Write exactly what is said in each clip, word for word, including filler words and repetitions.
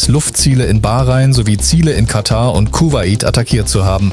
Luftziele in Bahrain sowie Ziele in Katar und Kuwait attackiert zu haben.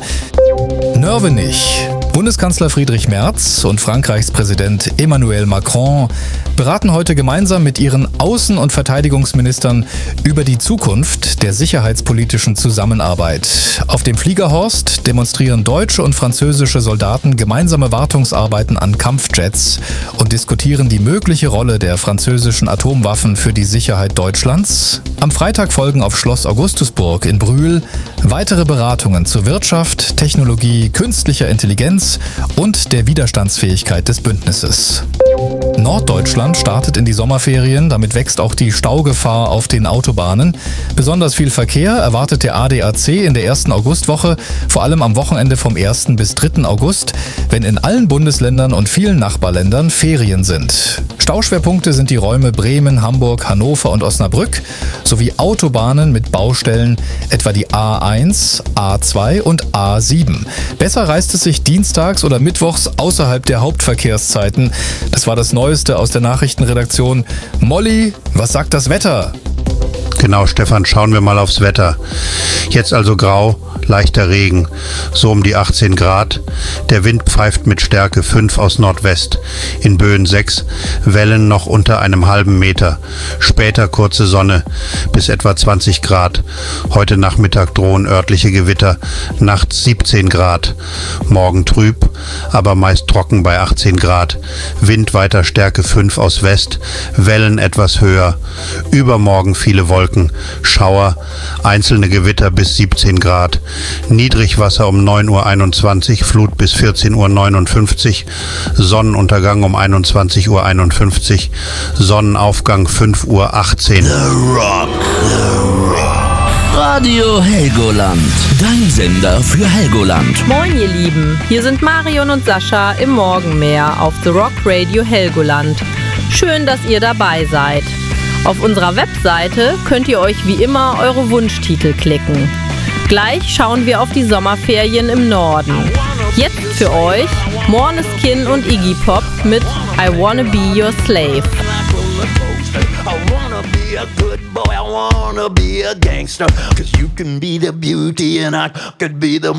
Nörvenich. Bundeskanzler Friedrich Merz und Frankreichs Präsident Emmanuel Macron beraten heute gemeinsam mit ihren Außen- und Verteidigungsministern über die Zukunft der sicherheitspolitischen Zusammenarbeit. Auf dem Fliegerhorst demonstrieren deutsche und französische Soldaten gemeinsame Wartungsarbeiten an Kampfjets und diskutieren die mögliche Rolle der französischen Atomwaffen für die Sicherheit Deutschlands. Am Freitag folgen auf Schloss Augustusburg in Brühl weitere Beratungen zur Wirtschaft, Technologie, künstlicher Intelligenz und der Widerstandsfähigkeit des Bündnisses. Norddeutschland startet in die Sommerferien, damit wächst auch die Staugefahr auf den Autobahnen. Besonders viel Verkehr erwartet der A D A C in der ersten Augustwoche, vor allem am Wochenende vom ersten bis dritten August, wenn in allen Bundesländern und vielen Nachbarländern Ferien sind. Stauschwerpunkte sind die Räume Bremen, Hamburg, Hannover und Osnabrück sowie Autobahnen mit Baustellen, etwa die A eins, A zwei und A sieben. Besser reist es sich dienstags oder mittwochs außerhalb der Hauptverkehrszeiten. Das war das Neueste aus der Nachrichtenredaktion. Molly, was sagt das Wetter? Genau, Stefan, schauen wir mal aufs Wetter. Jetzt also grau, leichter Regen, so um die achtzehn Grad. Der Wind pfeift mit Stärke fünf aus Nordwest, in Böen sechs, Wellen noch unter einem halben Meter. Später kurze Sonne, bis etwa zwanzig Grad. Heute Nachmittag drohen örtliche Gewitter, nachts siebzehn Grad. Morgen trüb, aber meist trocken bei achtzehn Grad. Wind weiter Stärke fünf aus West, Wellen etwas höher. Übermorgen viele Wolken, Schauer, einzelne Gewitter bis siebzehn Grad. Niedrigwasser um neun Uhr einundzwanzig, Flut bis vierzehn Uhr neunundfünfzig, Sonnenuntergang um einundzwanzig Uhr einundfünfzig, Sonnenaufgang fünf Uhr achtzehn. The Rock, The Rock. Radio Helgoland, dein Sender für Helgoland. Moin ihr Lieben, hier sind Marion und Sascha im Morgenmeer auf The Rock Radio Helgoland. Schön, dass ihr dabei seid. Auf unserer Webseite könnt ihr euch wie immer eure Wunschtitel klicken. Gleich schauen wir auf die Sommerferien im Norden. Jetzt für euch Måneskin und Iggy Pop mit I Wanna Be Your Slave. I wanna be a good boy, I wanna be a gangster, 'cause you can be the beauty and I could be the